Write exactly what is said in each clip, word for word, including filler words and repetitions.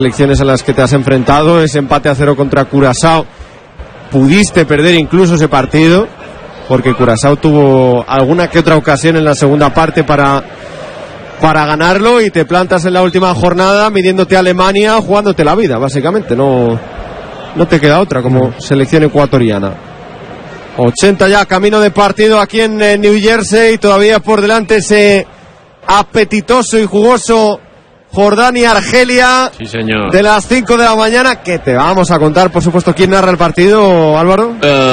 selecciones a las que te has enfrentado, ese empate a cero contra Curazao, pudiste perder incluso ese partido, porque Curazao tuvo alguna que otra ocasión en la segunda parte para, para ganarlo, y te plantas en la última jornada midiéndote a Alemania, jugándote la vida, básicamente, no, no te queda otra como selección ecuatoriana. ochenta ya, camino de partido aquí en, en New Jersey, todavía por delante ese apetitoso y jugoso Jordania-Argelia, sí, señor, de las cinco de la mañana, que te vamos a contar, por supuesto, quién narra el partido, Álvaro.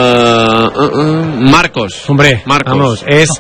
Uh, uh, uh, Marcos. Hombre, Marcos. Vamos, es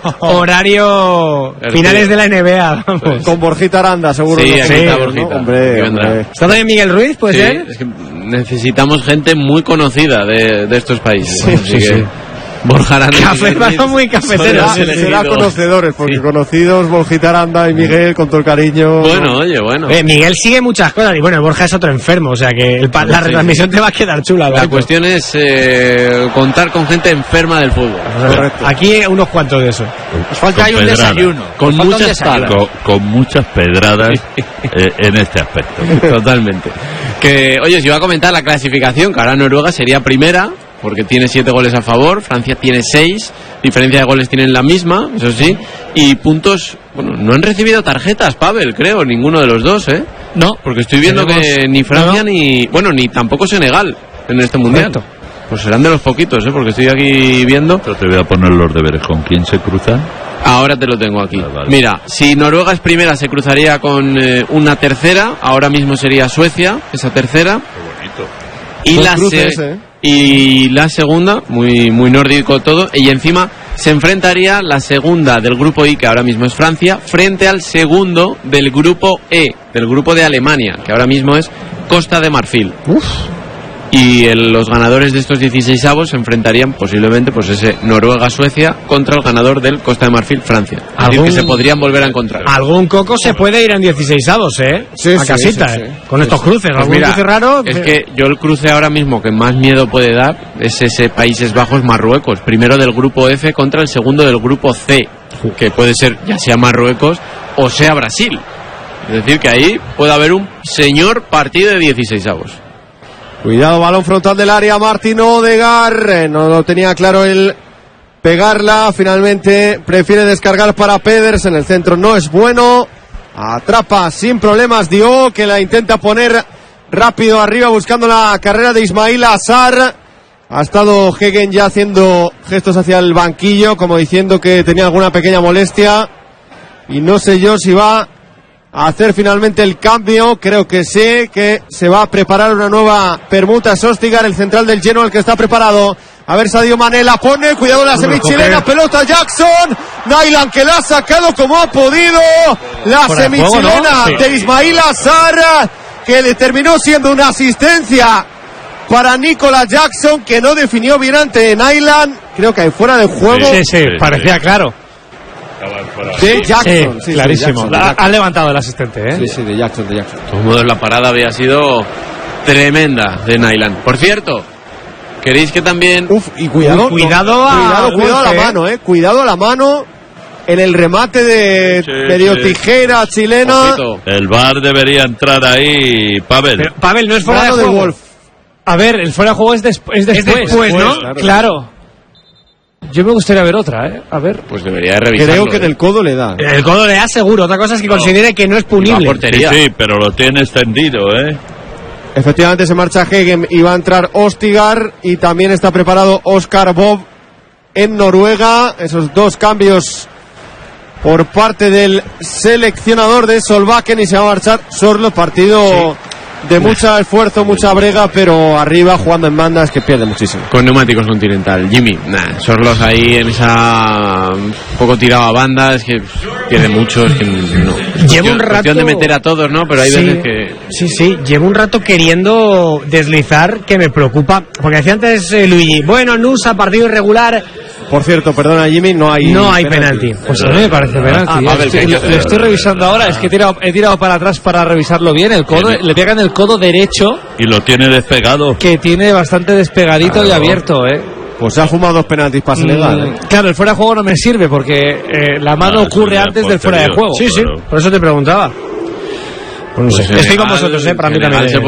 horario finales de la N B A, vamos. Pues, con Borjita Aranda, seguro. Sí, no aquí está Borjita. ¿No? Hombre, hombre. ¿Está también Miguel Ruiz, puede sí, ser? Es que necesitamos gente muy conocida de, de estos países. Sí, así sí, que sí. Borja Aranda. Café, muy cafeteros. Será, será conocedores, porque sí. conocidos, Borjita Aranda y Miguel, con todo el cariño. Bueno, oye, bueno. Eh, Miguel sigue muchas cosas, y bueno, Borja es otro enfermo, o sea que el, la retransmisión sí. te va a quedar chula. La ¿verdad? cuestión es eh, contar con gente enferma del fútbol. Correcto. Aquí unos cuantos de eso. Nos falta ahí un desayuno. Con Nos muchas desayuno. con, con muchas pedradas eh, en este aspecto. Totalmente. Que, oye, si iba a comentar la clasificación, que ahora Noruega sería primera, porque tiene siete goles a favor, Francia tiene seis, diferencia de goles tienen la misma, eso sí, y puntos, bueno, no han recibido tarjetas, Pavel, creo, ninguno de los dos, ¿eh? No. Porque estoy viendo Tenemos... que ni Francia no, no. ni, bueno, ni tampoco Senegal en este mundial. Correcto. Pues serán de los poquitos, ¿eh? Porque estoy aquí viendo. Yo te voy a poner los deberes. ¿Con quién se cruzan? Ahora te lo tengo aquí. Vale, vale. Mira, si Noruega es primera, se cruzaría con eh, una tercera, ahora mismo sería Suecia, esa tercera. Qué bonito. Y Buen la, cruce se- ese, ¿eh? y la segunda, muy, muy nórdico todo, y encima se enfrentaría la segunda del grupo I, que ahora mismo es Francia, frente al segundo del grupo E, del grupo de Alemania, que ahora mismo es Costa de Marfil. Uf. Y el, los ganadores de estos dieciseisavos se enfrentarían posiblemente, pues ese Noruega-Suecia contra el ganador del Costa de Marfil-Francia. Es decir, ¿Algún- que se podrían volver a encontrar. Algún coco se puede ir en dieciseisavos, ¿eh? Sí, a sí, casita, sí, sí. ¿eh? Con estos cruces. Pues algún mira, cruce raro. es que yo el cruce ahora mismo que más miedo puede dar es ese Países Bajos-Marruecos, primero del grupo F contra el segundo del grupo C, que puede ser ya sea Marruecos o sea Brasil. Es decir, que ahí puede haber un señor partido de dieciseisavos. Cuidado, balón frontal del área, Martín Odegaard, eh, no lo tenía claro el pegarla, finalmente prefiere descargar para Peders, en el centro no es bueno, atrapa sin problemas Dio, que la intenta poner rápido arriba buscando la carrera de Ismail Assar. Ha estado Hegen ya haciendo gestos hacia el banquillo, como diciendo que tenía alguna pequeña molestia, y no sé yo si va a hacer finalmente el cambio. Creo que sí, que se va a preparar una nueva permuta. Sostigar, el central del Genoa, el que está preparado. A ver, Sadio Mané la pone, cuidado la semichilena, pelota Jackson, Nailan que la ha sacado como ha podido, la semichilena ¿no? Sí. de Ismail Assar, que le terminó siendo una asistencia para Nicolas Jackson, que no definió bien ante Nailan, creo que hay fuera de juego. Sí, sí, Sí, parecía sí. claro. De Jackson, Sí, sí, clarísimo. de Jackson, de Ha, Jackson. ha levantado el asistente, ¿eh? Sí, sí, de Jackson, de Jackson. De todos modos, la parada había sido tremenda de Nailan. Por cierto, ¿queréis que también... Uf, y cuidado, Uy, cuidado a cuidado, cuidado a la golpe, mano, eh, cuidado a la mano en el remate de Sí, medio sí. tijera chilena. Ojito. El V A R debería entrar ahí, Pavel. Pero, Pavel, no es fuera de Mano de juego. Wolf. A ver, el fuera de juego es, des- es después. después, ¿no? claro. Claro. Yo me gustaría ver otra, ¿eh? A ver. Pues debería de revisarlo. Creo que en ¿eh? el codo le da. El codo le da seguro. Otra cosa es que No. considere que no es Y va a punible. portería. Sí, sí, pero lo tiene extendido, ¿eh? Efectivamente se marcha Hegen y va a entrar Ostigar, y también está preparado Oscar Bob en Noruega. Esos dos cambios por parte del seleccionador de Solbakken, y se va a marchar Sorlo. Partido de mucho esfuerzo, mucha brega, pero arriba jugando en bandas, que pierde muchísimo. Con neumáticos Continental. Jimmy, nah, Sorlos ahí en esa... un poco tirado a banda, es que pierde mucho, es que no. Es Lleva cuestión- un rato... cuestión de meter a todos, ¿no? Pero hay sí, veces que... Sí, sí, llevo un rato queriendo deslizar, que me preocupa. Porque decía antes eh, Luigi, bueno, Nusa, partido irregular, Por cierto, perdona Jimmy, no hay no hay penalti. Pues a mí me parece penalti. Ah, ¿eh? Pavel, Estoy- que- lo, lo estoy revisando ahora, es que he tirado, he tirado para atrás para revisarlo bien. El codo, Bien. le pega en el codo derecho, Y lo tiene despegado. que tiene bastante despegadito y Claro. abierto, ¿eh? Pues se ha fumado dos penaltis para Senegal, ¿eh? Mm, Claro, el fuera de juego no me sirve porque eh, la mano Ah, ocurre eso ya antes es del fuera de posterior. juego. Sí, sí, Claro. por eso te preguntaba. Pues no sé. Pues Estoy con Senegal- vosotros, ¿eh? Para mí Senegal también. se